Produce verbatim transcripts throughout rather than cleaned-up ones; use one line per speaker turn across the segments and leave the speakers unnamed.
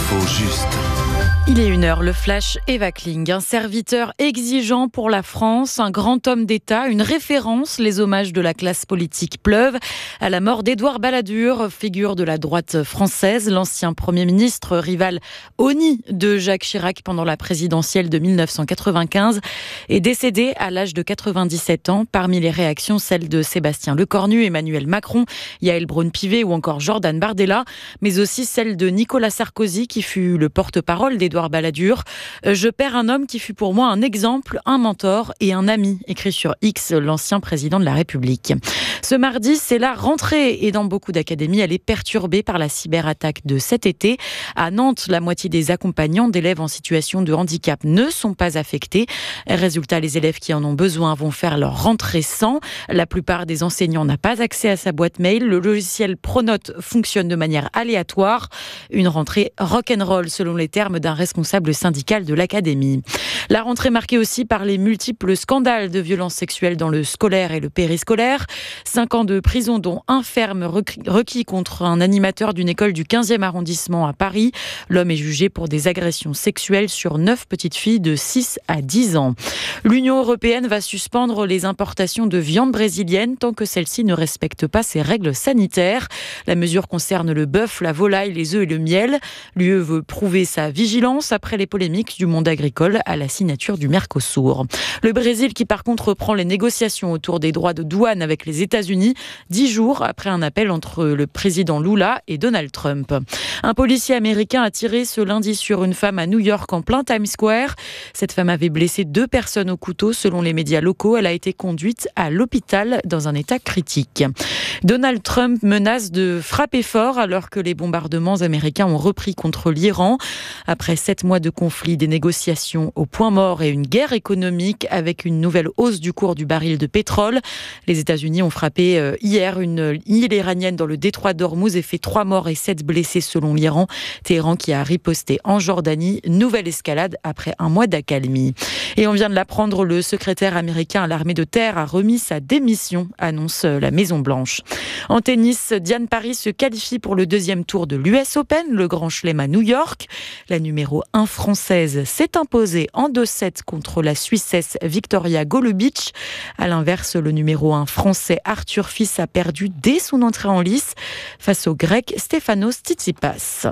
L'info juste.
Il est une heure, le flash Eva Kling, un serviteur exigeant pour la France, un grand homme d'État, une référence. Les hommages de la classe politique pleuvent à la mort d'Édouard Balladur, figure de la droite française. L'ancien Premier ministre, rival honni de Jacques Chirac pendant la présidentielle de mille neuf cent quatre-vingt-quinze, est décédé à l'âge de quatre-vingt-dix-sept ans. Parmi les réactions, celles de Sébastien Lecornu, Emmanuel Macron, Yael Braun-Pivet ou encore Jordan Bardella, mais aussi celle de Nicolas Sarkozy qui fut le porte-parole d'Édouard Balladur. Je perds un homme qui fut pour moi un exemple, un mentor et un ami, écrit sur X l'ancien président de la République. Ce mardi, c'est la rentrée et dans beaucoup d'académies, elle est perturbée par la cyberattaque de cet été. À Nantes, la moitié des accompagnants d'élèves en situation de handicap ne sont pas affectés. Résultat, les élèves qui en ont besoin vont faire leur rentrée sans. La plupart des enseignants n'ont pas accès à sa boîte mail. Le logiciel Pronote fonctionne de manière aléatoire. Une rentrée rock'n'roll selon les termes d'un responsable syndical de l'académie. La rentrée marquée aussi par les multiples scandales de violences sexuelles dans le scolaire et le périscolaire. Cinq ans de prison dont un ferme requis contre un animateur d'une école du quinzième arrondissement à Paris. L'homme est jugé pour des agressions sexuelles sur neuf petites filles de six à dix ans. L'Union européenne va suspendre les importations de viande brésilienne tant que celle-ci ne respecte pas ses règles sanitaires. La mesure concerne le bœuf, la volaille, les œufs et le miel. L'U E veut prouver sa vigilance après les polémiques du monde agricole à la signature du Mercosur. Le Brésil qui par contre reprend les négociations autour des droits de douane avec les États-Unis, dix jours après un appel entre le président Lula et Donald Trump. Un policier américain a tiré ce lundi sur une femme à New York en plein Times Square. Cette femme avait blessé deux personnes au couteau selon les médias locaux. Elle a été conduite à l'hôpital dans un état critique. Donald Trump menace de frapper fort alors que les bombardements américains ont repris contre l'Iran. Après sept mois de conflit, des négociations au point mort et une guerre économique avec une nouvelle hausse du cours du baril de pétrole. Les États-Unis ont frappé hier une île iranienne dans le détroit d'Ormuz et fait trois morts et sept blessés selon l'Iran. Téhéran qui a riposté en Jordanie. Nouvelle escalade après un mois d'accalmie. Et on vient de l'apprendre, le secrétaire américain à l'armée de terre a remis sa démission, annonce la Maison-Blanche. En tennis, Diane Paris se qualifie pour le deuxième tour de l'U S Open, le Grand Chelem à New York. La numéro un française s'est imposée en deux sept contre la Suissesse Victoria Golubic. À l'inverse, le numéro un français Arthur Fils a perdu dès son entrée en lice face au grec Stefanos Tsitsipas.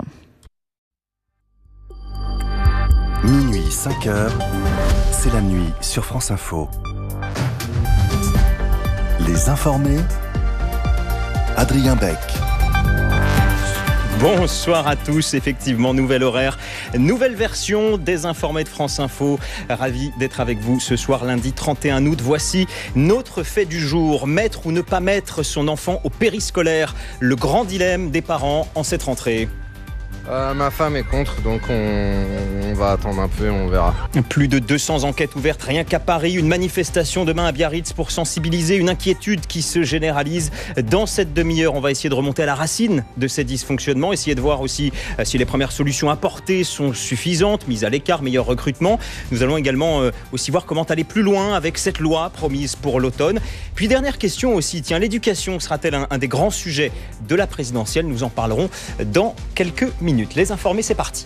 Minuit, cinq heures, c'est la nuit sur France Info. Les informés, Adrien Beck.
Bonsoir à tous, effectivement, nouvel horaire, nouvelle version des informés de France Info. Ravi d'être avec vous ce soir, lundi trente et un août. Voici notre fait du jour. Mettre ou ne pas mettre son enfant au périscolaire. Le grand dilemme des parents en cette rentrée.
Euh, ma femme est contre, donc on, on va attendre un peu et on verra.
Plus de deux cents enquêtes ouvertes rien qu'à Paris. Une manifestation demain à Biarritz pour sensibiliser. Une inquiétude qui se généralise. Dans cette demi-heure, on va essayer de remonter à la racine de ces dysfonctionnements. Essayer de voir aussi si les premières solutions apportées sont suffisantes. Mise à l'écart, meilleur recrutement. Nous allons également aussi voir comment aller plus loin avec cette loi promise pour l'automne. Puis dernière question aussi. Tiens, l'éducation sera-t-elle un, un des grands sujets de la présidentielle? Nous en parlerons dans quelques minutes. Les informés, c'est parti.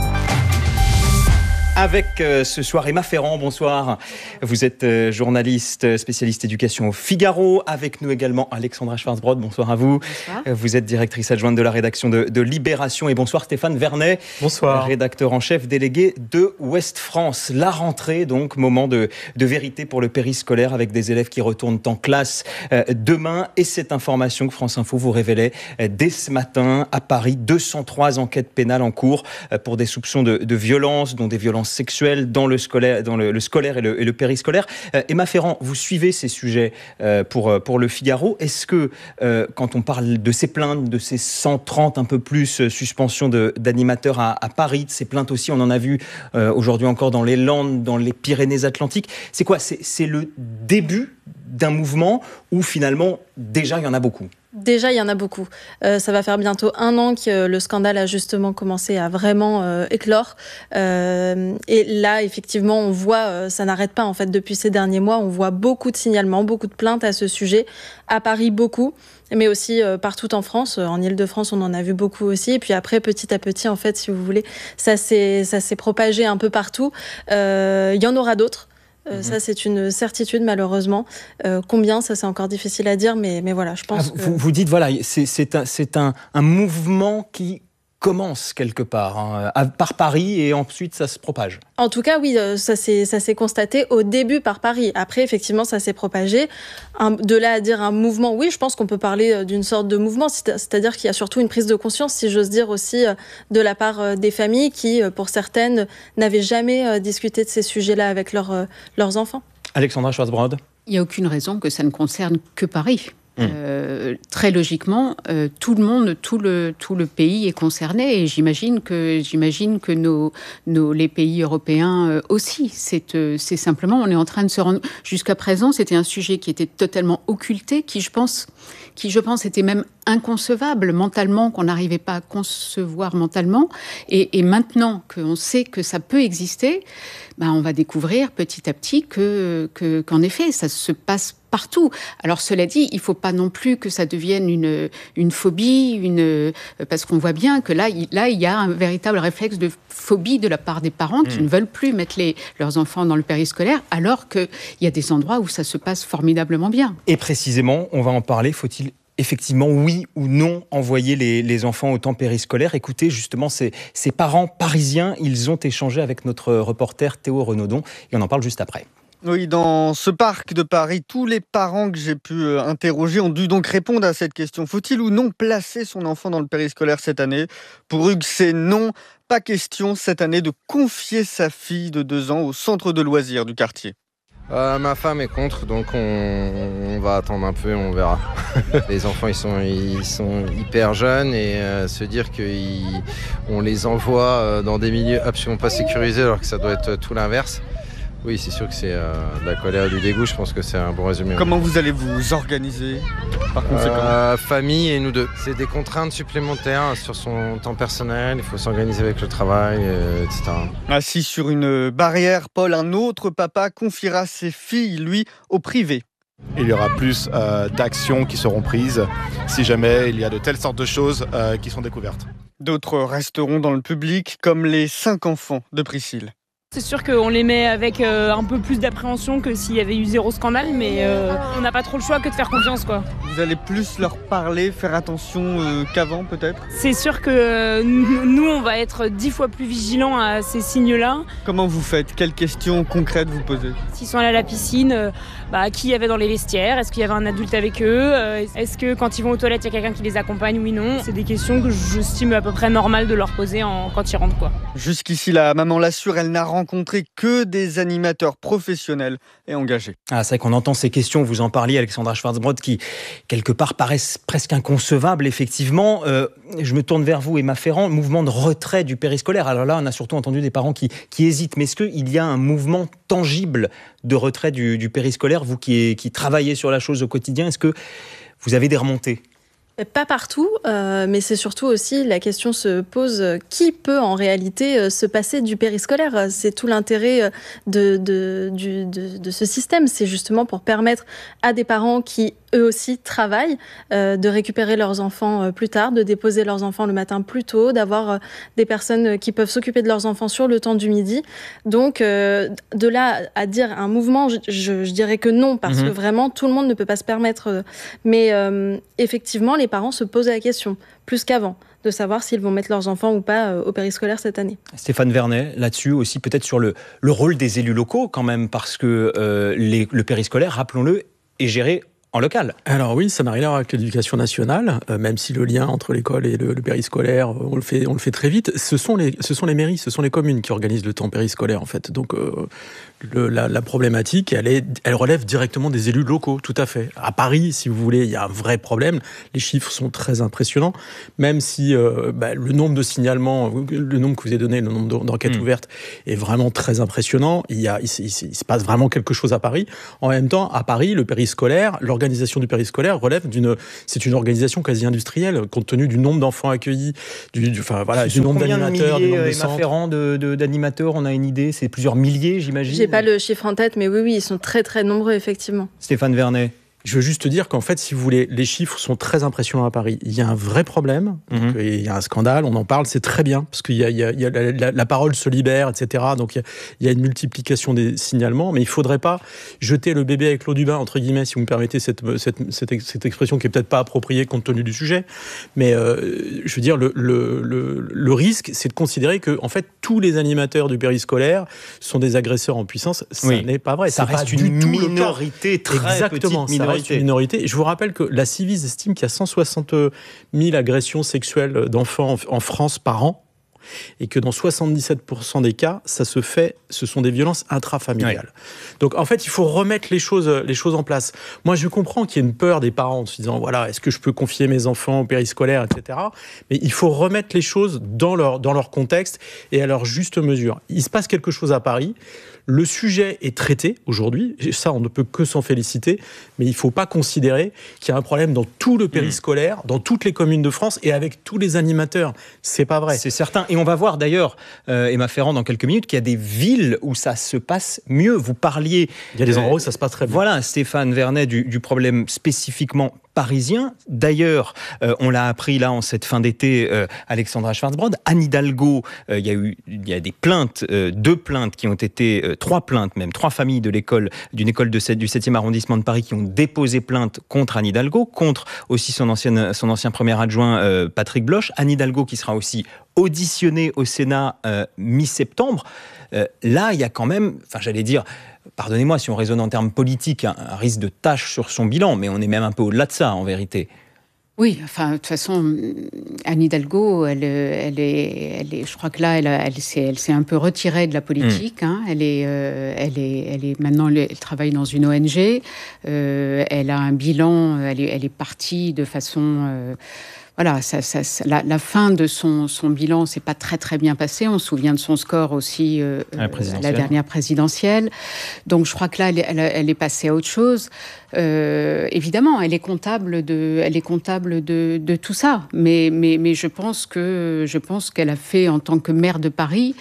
Avec euh, ce soir Emma Ferrand, bonsoir. Vous êtes euh, journaliste, spécialiste éducation au Figaro. Avec nous également Alexandra Schwarzbrod, bonsoir à vous.
Bonsoir.
Euh, vous êtes directrice adjointe de la rédaction de, de Libération. Et bonsoir Stéphane Vernet.
Bonsoir.
Rédacteur en chef délégué de Ouest France. La rentrée, donc, moment de, de vérité pour le périscolaire avec des élèves qui retournent en classe euh, demain. Et cette information que France Info vous révélait euh, dès ce matin à Paris. deux cent trois enquêtes pénales en cours euh, pour des soupçons de, de violence, dont des violences sexuelles dans le scolaire, dans le, le scolaire et le, et le périscolaire. Euh, Emma Ferrand, vous suivez ces sujets euh, pour, pour le Figaro. Est-ce que, euh, quand on parle de ces plaintes, de ces cent trente un peu plus euh, suspensions de, d'animateurs à, à Paris, de ces plaintes aussi, on en a vu euh, aujourd'hui encore dans les Landes, dans les Pyrénées-Atlantiques, c'est quoi? c'est, c'est le début d'un mouvement où finalement, déjà, il y en a beaucoup?
Déjà, il y en a beaucoup. Euh, ça va faire bientôt un an que le scandale a justement commencé à vraiment euh, éclore. Euh, et là, effectivement, on voit, euh, ça n'arrête pas en fait depuis ces derniers mois. On voit beaucoup de signalements, beaucoup de plaintes à ce sujet. À Paris, beaucoup, mais aussi euh, partout en France. En Île-de-France, on en a vu beaucoup aussi. Et puis après, petit à petit, en fait, si vous voulez, ça s'est, ça s'est propagé un peu partout. Euh, il y en aura d'autres. Euh, mmh. Ça, c'est une certitude, malheureusement. Euh, combien, ça, c'est encore difficile à dire, mais, mais voilà, je pense
ah,
que...
Vous, vous dites, voilà, c'est, c'est, un, c'est un, un mouvement qui commence quelque part, hein, par Paris, et ensuite ça se propage.
En tout cas, oui, ça s'est, ça s'est constaté au début par Paris. Après, effectivement, ça s'est propagé. Un, de là à dire un mouvement, oui, je pense qu'on peut parler d'une sorte de mouvement, c'est-à-dire qu'il y a surtout une prise de conscience, si j'ose dire aussi, de la part des familles qui, pour certaines, n'avaient jamais discuté de ces sujets-là avec leurs, leurs enfants.
Alexandra Schwarzbrod.
Il n'y a aucune raison que ça ne concerne que Paris. Euh, très logiquement, euh, tout le monde, tout le, tout le pays est concerné et j'imagine que, j'imagine que nos, nos, les pays européens euh, aussi. C'est, euh, c'est simplement, on est en train de se rendre... Jusqu'à présent, c'était un sujet qui était totalement occulté, qui je pense, qui, je pense était même inconcevable mentalement, qu'on n'arrivait pas à concevoir mentalement. Et, et maintenant qu'on sait que ça peut exister, ben on va découvrir petit à petit que, que, qu'en effet, ça se passe partout. Alors cela dit, il ne faut pas non plus que ça devienne une, une phobie, une, parce qu'on voit bien que là il, là, il y a un véritable réflexe de phobie de la part des parents qui mmh. ne veulent plus mettre les, leurs enfants dans le périscolaire, alors qu'il y a des endroits où ça se passe formidablement bien.
Et précisément, on va en parler, faut-il effectivement, oui ou non, envoyer les, les enfants au temps périscolaire? Écoutez, justement, ces, ces parents parisiens, ils ont échangé avec notre reporter Théo Renaudon, et on en parle juste après.
Oui, dans ce parc de Paris, tous les parents que j'ai pu interroger ont dû donc répondre à cette question. Faut-il ou non placer son enfant dans le périscolaire cette année? Pour Hugues, c'est non. Pas question cette année de confier sa fille de deux ans au centre de loisirs du quartier.
Euh, ma femme est contre, donc on, on va attendre un peu, on verra. Les enfants, ils sont, ils sont hyper jeunes et euh, se dire qu'on les envoie dans des milieux absolument pas sécurisés alors que ça doit être tout l'inverse. Oui, c'est sûr que c'est euh, de la colère et du dégoût, je pense que c'est un bon résumé.
Comment vous allez vous organiser par conséquent?
euh, Famille et nous deux. C'est des contraintes supplémentaires sur son temps personnel, il faut s'organiser avec le travail, euh, et cetera.
Assis sur une barrière, Paul, un autre papa, confiera ses filles, lui, au privé.
Il y aura plus euh, d'actions qui seront prises si jamais il y a de telles sortes de choses euh, qui sont découvertes.
D'autres resteront dans le public, comme les cinq enfants de Priscille.
C'est sûr qu'on les met avec euh, un peu plus d'appréhension que s'il y avait eu zéro scandale, mais euh, on n'a pas trop le choix que de faire confiance, quoi.
Vous allez plus leur parler, faire attention euh, qu'avant, peut-être? C'est
sûr que euh, nous, on va être dix fois plus vigilants à ces signes-là.
Comment vous faites? Quelles questions concrètes vous posez?
S'ils sont allés à la piscine, euh, bah, qui y avait dans les vestiaires? Est-ce qu'il y avait un adulte avec eux? euh, Est-ce que quand ils vont aux toilettes, il y a quelqu'un qui les accompagne? Oui, non. C'est des questions que j'estime à peu près normales de leur poser en, quand ils rentrent, quoi.
Jusqu'ici, la maman l'assure, elle n'a rencontré que des animateurs professionnels et engagés.
Ah, c'est vrai qu'on entend ces questions, vous en parliez, Alexandra Schwarzbrod, qui quelque part paraissent presque inconcevables, effectivement. Euh, je me tourne vers vous, Emma Ferrand, mouvement de retrait du périscolaire. Alors là, on a surtout entendu des parents qui, qui hésitent, mais est-ce qu'il y a un mouvement tangible de retrait du, du périscolaire, vous qui, qui travaillez sur la chose au quotidien, est-ce que vous avez des remontées?
Pas partout, euh, mais c'est surtout aussi la question se pose, qui peut en réalité euh, se passer du périscolaire? C'est tout l'intérêt de, de, du, de, de ce système, c'est justement pour permettre à des parents qui eux aussi travaillent, euh, de récupérer leurs enfants euh, plus tard, de déposer leurs enfants le matin plus tôt, d'avoir euh, des personnes qui peuvent s'occuper de leurs enfants sur le temps du midi. Donc, euh, de là à dire un mouvement, je, je, je dirais que non, parce mmh. que vraiment, tout le monde ne peut pas se permettre. Euh, mais euh, effectivement, les parents se posent la question, plus qu'avant, de savoir s'ils vont mettre leurs enfants ou pas euh, au périscolaire cette année.
Stéphane Vernet, là-dessus aussi, peut-être sur le, le rôle des élus locaux quand même, parce que euh, les, le périscolaire, rappelons-le, est géré en local.
Alors oui, ça n'a rien à voir avec l'éducation nationale, euh, même si le lien entre l'école et le, le périscolaire, on le fait, on le fait très vite. Ce sont les, ce sont les mairies, ce sont les communes qui organisent le temps périscolaire en fait. Donc euh, Le, la, la problématique, elle, est, elle relève directement des élus locaux, tout à fait. À Paris, si vous voulez, il y a un vrai problème. Les chiffres sont très impressionnants, même si euh, bah, le nombre de signalements, le nombre que vous avez donné, le nombre d'enquêtes mmh. ouvertes est vraiment très impressionnant. Il, y a, il, il, il se passe vraiment quelque chose à Paris. En même temps, à Paris, le périscolaire, l'organisation du périscolaire relève d'une... C'est une organisation quasi industrielle, compte tenu du nombre d'enfants accueillis, du, du, enfin, voilà, du nombre d'animateurs, du nombre de centres.
Ferrand de, de, d'animateurs, on a une idée, c'est plusieurs milliers, j'imagine.
J'ai pas le chiffre en tête, mais oui, oui, ils sont très très nombreux, effectivement.
Stéphane Vernet.
Je veux juste te dire qu'en fait, si vous voulez, les chiffres sont très impressionnants à Paris. Il y a un vrai problème, mmh. donc, il y a un scandale, on en parle, c'est très bien, parce qu'il y a, il y a, il y a la, la, la parole se libère, et cetera. Donc il y, a, il y a une multiplication des signalements, mais il ne faudrait pas jeter le bébé avec l'eau du bain, entre guillemets, si vous me permettez cette, cette, cette, cette expression qui n'est peut-être pas appropriée compte tenu du sujet. Mais euh, je veux dire, le, le, le, le risque, c'est de considérer que en fait, tous les animateurs du périscolaire sont des agresseurs en puissance. Ça oui. n'est pas vrai.
Ça
c'est
reste
pas
une
du
minorité,
tout le cas.
très
Exactement,
petite minorité.
Une minorité. Je vous rappelle que la Civis estime qu'il y a cent soixante mille agressions sexuelles d'enfants en France par an et que dans soixante-dix-sept pour cent des cas, ça se fait, ce sont des violences intrafamiliales. Oui. Donc en fait, il faut remettre les choses, les choses en place. Moi, je comprends qu'il y ait une peur des parents en se disant, voilà, est-ce que je peux confier mes enfants au périscolaire, et cetera. Mais il faut remettre les choses dans leur, dans leur contexte et à leur juste mesure. Il se passe quelque chose à Paris. Le sujet est traité aujourd'hui, et ça on ne peut que s'en féliciter, mais il ne faut pas considérer qu'il y a un problème dans tout le périscolaire, mmh. dans toutes les communes de France et avec tous les animateurs. C'est pas vrai.
C'est certain. Et on va voir d'ailleurs, euh, Emma Ferrand, dans quelques minutes, qu'il y a des villes où ça se passe mieux. Vous parliez...
Il y a des endroits euh, où ça se passe très bien.
Voilà, Stéphane Vernet, du, du problème spécifiquement parisien. D'ailleurs, euh, on l'a appris là en cette fin d'été, euh, Alexandra Schwarzbrod, Anne Hidalgo, euh, il y a eu il y a des plaintes, euh, deux plaintes qui ont été, euh, trois plaintes même, trois familles de l'école, d'une école de, du septième arrondissement de Paris qui ont déposé plainte contre Anne Hidalgo, contre aussi son, ancienne, son ancien premier adjoint euh, Patrick Bloch. Anne Hidalgo qui sera aussi auditionnée au Sénat euh, mi-septembre. Euh, là, il y a quand même, enfin j'allais dire, pardonnez-moi si on raisonne en termes politiques, un, un risque de tache sur son bilan, mais on est même un peu au-delà de ça en vérité.
Oui, enfin, de toute façon, Anne Hidalgo, elle, elle, est, elle est, je crois que là, elle, elle, s'est, elle s'est un peu retirée de la politique. Mmh. Hein. Elle, est, euh, elle, est, elle est maintenant, elle travaille dans une O N G. Euh, elle a un bilan. Elle est, elle est partie de façon. Euh, Voilà, ça, ça, ça, la, la fin de son, son bilan s'est pas très très bien passée. On se souvient de son score aussi euh, à, la à la dernière présidentielle. Donc je crois que là, elle, elle, elle est passée à autre chose. Euh, évidemment, elle est comptable de, elle est comptable de, de tout ça. Mais, mais, mais je pense que je pense qu'elle a fait en tant que maire de Paris,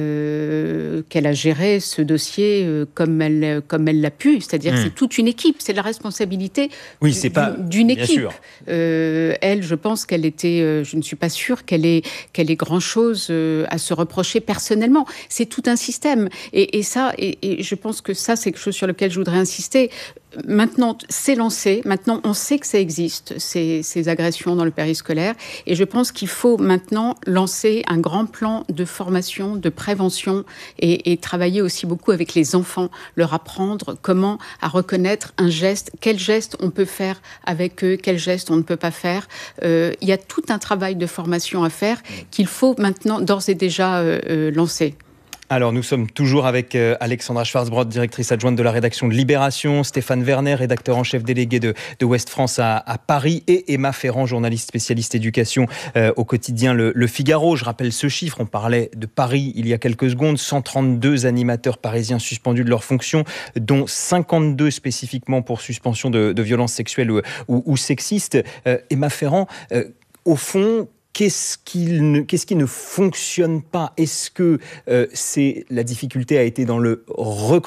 euh, qu'elle a géré ce dossier euh, comme elle comme elle l'a pu. C'est-à-dire, mmh. que c'est toute une équipe. C'est la responsabilité
oui,
du,
c'est pas,
d'une équipe.
Bien sûr.
Euh, elle, je pense qu'elle était, euh, je ne suis pas sûre qu'elle ait, qu'elle ait grand-chose euh, à se reprocher personnellement. C'est tout un système. Et, et ça, et, et je pense que ça, c'est quelque chose sur lequel je voudrais insister. Maintenant, c'est lancé. Maintenant, on sait que ça existe, ces, ces agressions dans le périscolaire. Et je pense qu'il faut maintenant lancer un grand plan de formation, de prévention et, et travailler aussi beaucoup avec les enfants, leur apprendre comment à reconnaître un geste, quel geste on peut faire avec eux, quel geste on ne peut pas faire. Euh, il y a tout un travail de formation à faire qu'il faut maintenant d'ores et déjà euh, euh, lancer.
Alors, nous sommes toujours avec euh, Alexandra Schwarzbrod, directrice adjointe de la rédaction de Libération, Stéphane Vernet, rédacteur en chef délégué de, de Ouest France à, à Paris, et Emma Ferrand, journaliste spécialiste éducation euh, au quotidien Le, Le Figaro. Je rappelle ce chiffre, on parlait de Paris il y a quelques secondes, cent trente-deux animateurs parisiens suspendus de leurs fonctions, dont cinquante-deux spécifiquement pour suspension de, de violences sexuelles ou, ou, ou sexistes. Euh, Emma Ferrand, euh, au fond, Qu'est-ce qui, ne, qu'est-ce qui ne fonctionne pas ? Est-ce que euh, c'est, la difficulté a été dans le recrutement ?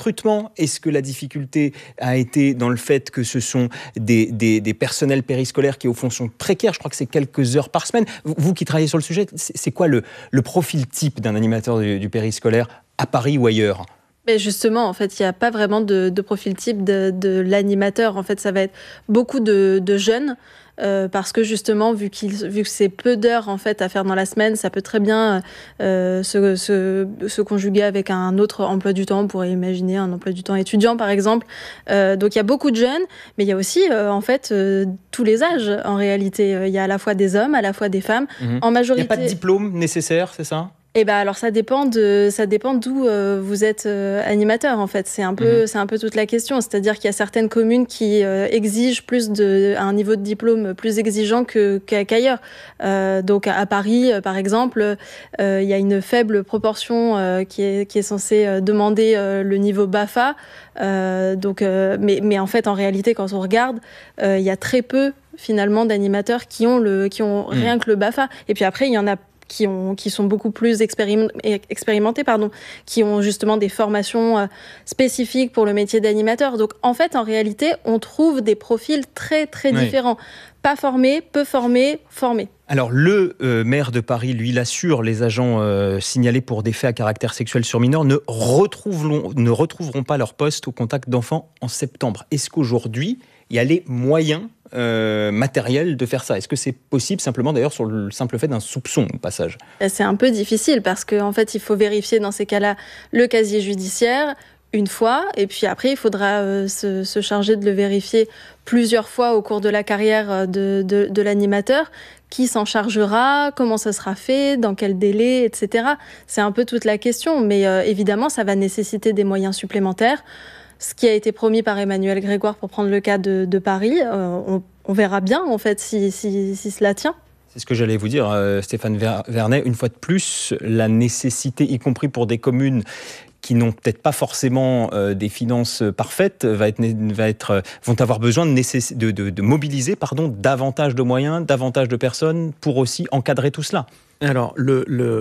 Est-ce que la difficulté a été dans le fait que ce sont des, des, des personnels périscolaires qui, au fond, sont précaires ? Je crois que c'est quelques heures par semaine. Vous, vous qui travaillez sur le sujet, c'est, c'est quoi le, le profil type d'un animateur du, du périscolaire à Paris ou ailleurs ?
Mais justement, en fait, il n'y a pas vraiment de, de profil type de, de l'animateur. En fait, ça va être beaucoup de, de jeunes. Euh, parce que justement, vu, qu'il, vu que c'est peu d'heures en fait à faire dans la semaine, ça peut très bien euh, se, se, se conjuguer avec un autre emploi du temps. On pourrait imaginer un emploi du temps étudiant, par exemple. Euh, donc il y a beaucoup de jeunes, mais il y a aussi euh, en fait euh, tous les âges. En réalité, il y a à la fois des hommes, à la fois des femmes. Mmh. En majorité,
il n'y a pas de diplôme nécessaire, c'est ça ?
Eh ben alors ça dépend de ça dépend d'où euh, vous êtes euh, animateur en fait. C'est un peu mmh. c'est un peu toute la question. C'est-à-dire qu'il y a certaines communes qui euh, exigent plus de un niveau de diplôme plus exigeant que qu'ailleurs. Euh, donc à Paris euh, par exemple, euh, il y a une faible proportion euh, qui est qui est censée euh, demander euh, le niveau BAFA. Euh, donc euh, mais mais en fait en réalité quand on regarde, euh, il y a très peu finalement d'animateurs qui ont le qui ont mmh. rien que le BAFA. Et puis après il y en a qui, ont, qui sont beaucoup plus expérim- expérimentés, pardon, qui ont justement des formations euh, spécifiques pour le métier d'animateur. Donc en fait, en réalité, on trouve des profils très très oui. différents. Pas formés, peu formés, formés.
Alors le euh, maire de Paris, lui, l'assure, les agents euh, signalés pour des faits à caractère sexuel sur mineurs ne retrouveront, ne retrouveront pas leur poste au contact d'enfants en septembre. Est-ce qu'aujourd'hui, il y a les moyens euh, matériels de faire ça? Est-ce que c'est possible simplement d'ailleurs sur le simple fait d'un soupçon au passage?
C'est un peu difficile parce qu'en en fait, il faut vérifier dans ces cas-là le casier judiciaire une fois, et puis après, il faudra euh, se, se charger de le vérifier plusieurs fois au cours de la carrière de, de, de l'animateur. Qui s'en chargera, comment ça sera fait, dans quel délai, et cetera. C'est un peu toute la question, mais euh, évidemment, ça va nécessiter des moyens supplémentaires. Ce qui a été promis par Emmanuel Grégoire pour prendre le cas de, de Paris, euh, on, on verra bien en fait si, si, si cela tient.
C'est ce que j'allais vous dire, euh, Stéphane Vernet. Une fois de plus, la nécessité, y compris pour des communes qui n'ont peut-être pas forcément euh, des finances parfaites, va être, va être, vont avoir besoin de, nécess- de, de, de mobiliser pardon, davantage de moyens, davantage de personnes pour aussi encadrer tout cela.
Alors, le,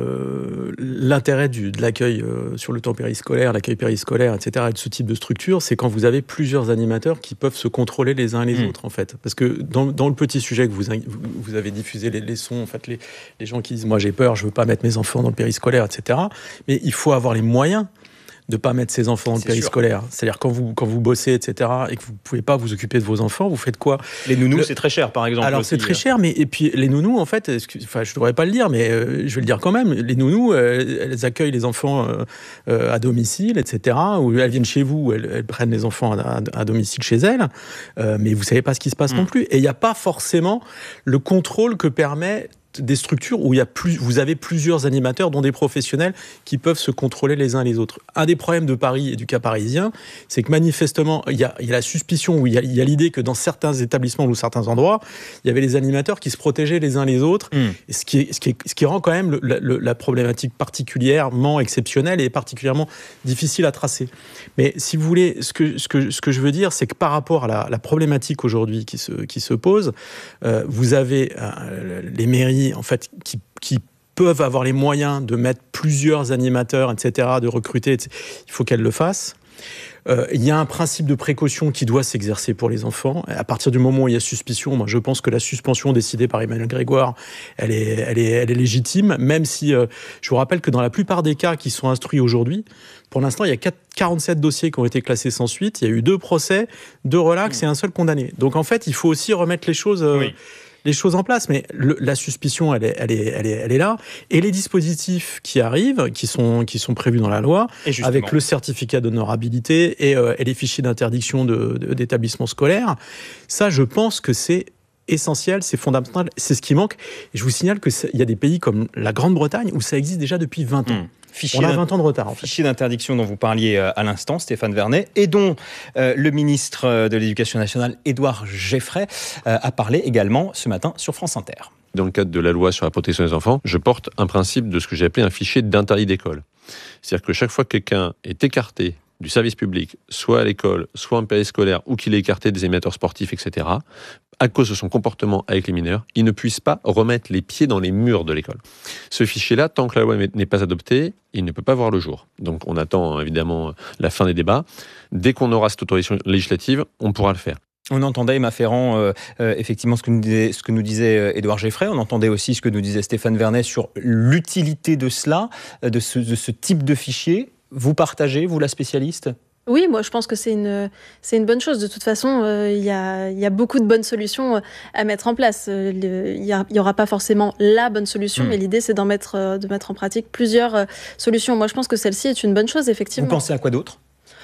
le, l'intérêt du, de l'accueil euh, sur le temps périscolaire, l'accueil périscolaire, et cetera, et de ce type de structure, c'est quand vous avez plusieurs animateurs qui peuvent se contrôler les uns les mmh. autres, en fait. Parce que dans, dans le petit sujet que vous, vous avez diffusé, les, les sons, en fait, les, les gens qui disent « moi j'ai peur, je veux pas mettre mes enfants dans le périscolaire », et cetera. Mais il faut avoir les moyens de ne pas mettre ses enfants dans le périscolaire. Sûr. C'est-à-dire quand vous, quand vous bossez, et cetera, et que vous ne pouvez pas vous occuper de vos enfants, vous faites quoi?
Les nounous,
le...
c'est très cher, par exemple.
Alors,
aussi.
C'est très cher, mais et puis les nounous, en fait, enfin, je ne devrais pas le dire, mais euh, je vais le dire quand même, les nounous, euh, elles accueillent les enfants euh, euh, à domicile, et cetera, ou elles viennent chez vous, elles, elles prennent les enfants à, à domicile chez elles, euh, mais vous ne savez pas ce qui se passe mmh. non plus. Et il n'y a pas forcément le contrôle que permet des structures où il y a plus, vous avez plusieurs animateurs, dont des professionnels, qui peuvent se contrôler les uns les autres. Un des problèmes de Paris et du cas parisien, c'est que manifestement, il y a, il y a la suspicion, ou il y a, il y a l'idée que dans certains établissements ou certains endroits, il y avait les animateurs qui se protégeaient les uns les autres, mmh. ce, qui est, ce, qui est, ce qui rend quand même le, le, la problématique particulièrement exceptionnelle et particulièrement difficile à tracer. Mais si vous voulez, ce que, ce que, ce que je veux dire, c'est que par rapport à la, la problématique aujourd'hui qui se, qui se pose, euh, vous avez euh, les mairies en fait, qui, qui peuvent avoir les moyens de mettre plusieurs animateurs, et cetera, de recruter, et cetera. Il faut qu'elles le fassent. Euh, il y a un principe de précaution qui doit s'exercer pour les enfants. À partir du moment où il y a suspicion, moi je pense que la suspension décidée par Emmanuel Grégoire, elle est, elle est, elle est légitime, même si euh, je vous rappelle que dans la plupart des cas qui sont instruits aujourd'hui, pour l'instant, il y a quarante-sept dossiers qui ont été classés sans suite, il y a eu deux procès, deux relax mmh. et un seul condamné. Donc en fait, il faut aussi remettre les choses... Euh, oui. les choses en place, mais le, la suspicion, elle est, elle, est, elle, est, elle est là. Et les dispositifs qui arrivent, qui sont, qui sont prévus dans la loi, avec le certificat d'honorabilité et, euh, et les fichiers d'interdiction de, de, d'établissements scolaires, ça, je pense que c'est essentiel, c'est fondamental, c'est ce qui manque. Et je vous signale qu'il y a des pays comme la Grande-Bretagne où ça existe déjà depuis vingt ans. Mmh. Fichier On a vingt ans de retard, en fait.
Fichier d'interdiction dont vous parliez à l'instant, Stéphane Vernet, et dont euh, le ministre de l'Éducation nationale, Édouard Geffray, euh, a parlé également ce matin sur France Inter.
Dans le cadre de la loi sur la protection des enfants, je porte un principe de ce que j'ai appelé un fichier d'interdit d'école. C'est-à-dire que chaque fois que quelqu'un est écarté du service public, soit à l'école, soit en périscolaire, ou qu'il est écarté des animateurs sportifs, et cetera, à cause de son comportement avec les mineurs, il ne puisse pas remettre les pieds dans les murs de l'école. Ce fichier-là, tant que la loi n'est pas adoptée, il ne peut pas voir le jour. Donc on attend évidemment la fin des débats. Dès qu'on aura cette autorisation législative, on pourra le faire.
On entendait, Emma Ferrand, euh, euh, effectivement ce que, nous disait, ce que nous disait euh, Édouard Geffray. On entendait aussi ce que nous disait Stéphane Vernet sur l'utilité de cela, de ce, de ce type de fichier. Vous partagez, vous, la spécialiste ?
Oui, moi je pense que c'est une, c'est une bonne chose. De toute façon, il euh, y, a, y a beaucoup de bonnes solutions à mettre en place. Il n'y aura pas forcément la bonne solution, mmh. mais l'idée c'est d'en mettre, de mettre en pratique plusieurs solutions. Moi je pense que celle-ci est une bonne chose, effectivement.
Vous pensez à quoi d'autre ?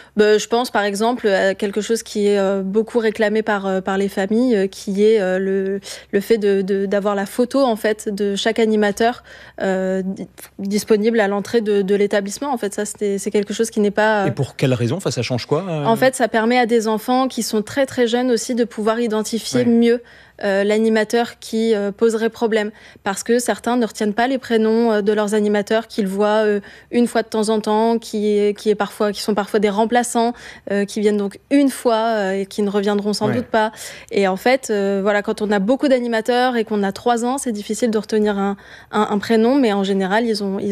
Ben, je pense par exemple à quelque chose qui est euh, beaucoup réclamé par, euh, par les familles, euh, qui est euh, le, le fait de, de, d'avoir la photo en fait, de chaque animateur euh, di- disponible à l'entrée de, de l'établissement. En fait, ça, c'est, c'est quelque chose qui n'est pas... euh,
Et pour quelle raison? Enfin, ça change quoi euh
En fait, ça permet à des enfants qui sont très très jeunes aussi de pouvoir identifier
Ouais.
mieux euh, l'animateur qui euh, poserait problème. Parce que certains ne retiennent pas les prénoms euh, de leurs animateurs, qu'ils voient euh, une fois de temps en temps, qui, qui, est parfois, qui sont parfois des remplaçants, euh, qui viennent donc une fois euh, et qui ne reviendront sans
Ouais.
doute pas. Et en fait, euh, voilà, quand on a beaucoup d'animateurs et qu'on a trois ans, c'est difficile de retenir un, un, un prénom, mais en général, ils ont, ils